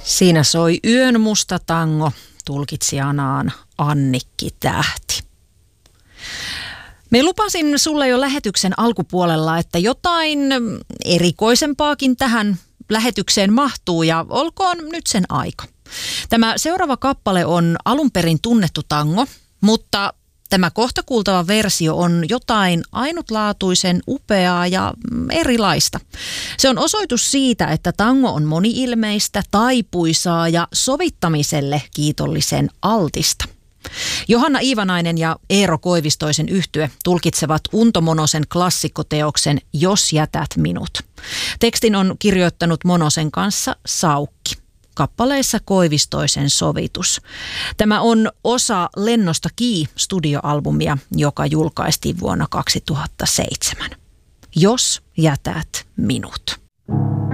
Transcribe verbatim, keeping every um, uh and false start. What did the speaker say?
Siinä soi Yön musta tango, tulkitsijanaan Annikki Tähti. Me lupasin sulle jo lähetyksen alkupuolella, että jotain erikoisempaakin tähän lähetykseen mahtuu ja olkoon nyt sen aika. Tämä seuraava kappale on alun perin tunnettu tango, mutta tämä kohta kuultava versio on jotain ainutlaatuisen upeaa ja erilaista. Se on osoitus siitä, että tango on moni-ilmeistä, taipuisaa ja sovittamiselle kiitollisen altista. Johanna Iivanainen ja Eero Koivistoisen yhtye tulkitsevat Unto Monosen klassikkoteoksen Jos jätät minut. Tekstin on kirjoittanut Monosen kanssa Saukki. Kappaleissa Koivistoisen sovitus. Tämä on osa Lennosta Kii-studioalbumia, joka julkaistiin vuonna kaksituhattaseitsemän. Jos jätät minut.